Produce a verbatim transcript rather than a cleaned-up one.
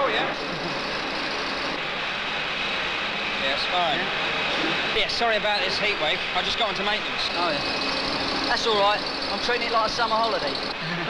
sure, yeah. Yeah, it's fine. Yeah. yeah, sorry about this heat wave. I just got onto maintenance. Oh, yeah. That's all right. I'm treating it like a summer holiday.